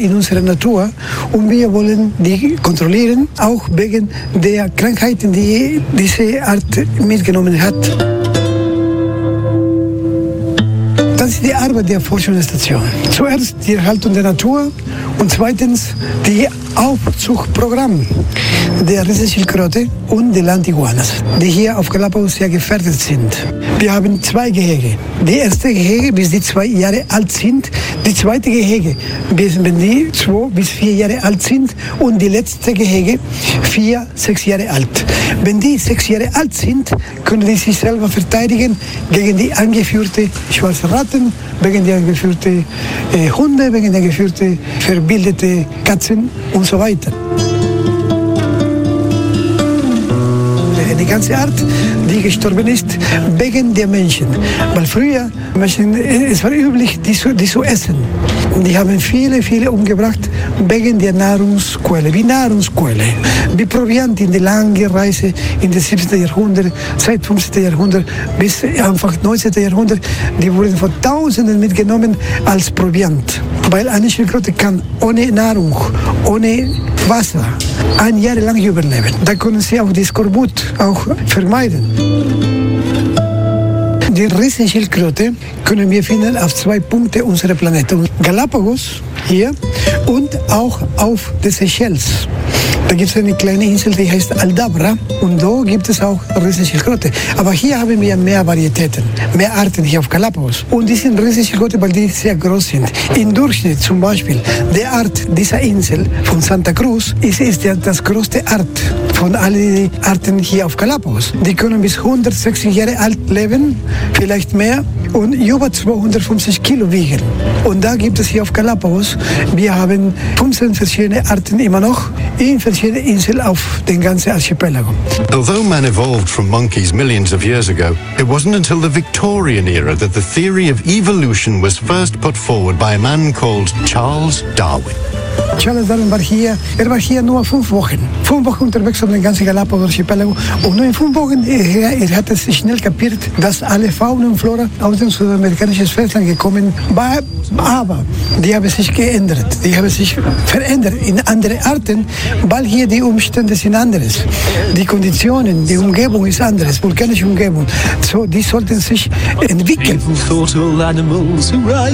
in unserer Natur und wir wollen die kontrollieren, auch wegen der Krankheiten, die diese Art mitgenommen hat. Das ist die Arbeit der Forschungsstation. Zuerst die Erhaltung der Natur und zweitens die Aufzuchtprogramm der Riesenschildkröte und der Landiguanas, die hier auf Galapagos sehr gefährdet sind. Wir haben 2 Gehege. Die erste Gehege, bis die 2 Jahre alt sind. Die zweite Gehege, wenn die 2 bis 4 Jahre alt sind. Und die letzte Gehege, 4, 6 Jahre alt. Wenn die 6 Jahre alt sind, können die sich selber verteidigen gegen die angeführten schwarzen Ratten, gegen die angeführten Hunde, gegen die angeführten verbildete Katzen und so weiter. Die ganze Art, die gestorben ist, wegen der Menschen. Weil früher, es war üblich, die zu essen. Und die haben viele umgebracht wegen der Nahrungsquelle, wie Nahrungsquelle. Wie Proviant in der langen Reise in den 17. Jahrhundert, seit 15. Jahrhundert bis Anfang 19. Jahrhundert, die wurden von Tausenden mitgenommen als Proviant. Weil eine Schildkröte kann ohne Nahrung, ohne Wasser 1 Jahr lang überleben. Da können sie auch die Skorbut auch vermeiden. Die Riesenschildkröte können wir finden auf 2 Punkten unserer Planeten. Galapagos hier und auch auf den Seychelles. Da gibt es eine kleine Insel, die heißt Aldabra und da gibt es auch Riesenschildkröte. Aber hier haben wir mehr Varietäten, mehr Arten hier auf Galapagos. Und die sind Riesenschildkröte, weil die sehr groß sind. Im Durchschnitt zum Beispiel, die Art dieser Insel von Santa Cruz ist ja das größte Art von allen Arten hier auf Galapagos. Die können bis 160 Jahre alt leben, vielleicht mehr, und über 250 Kilo wiegen. Und da gibt es hier auf Galapagos, wir haben 15 verschiedene Arten immer noch in verschiedenen Inseln auf den ganzen Archipelago. Although man evolved from monkeys millions of years ago, it wasn't until the Victorian era that the theory of evolution was first put forward by a man called Charles Darwin. Charles Darwin war hier nur 5 Wochen. 5 Wochen unterwegs auf den ganzen Galapagos-Archipelago. Und nur in 5 Wochen, er hat es schnell kapiert, dass alle Fauna und Flora aus dem südamerikanischen Festland gekommen war. Aber die haben sich geändert. Die haben sich verändert in andere Arten, weil hier die Umstände sind anderes. Die Konditionen, die Umgebung ist anderes, vulkanische Umgebung. So, die sollten sich entwickeln.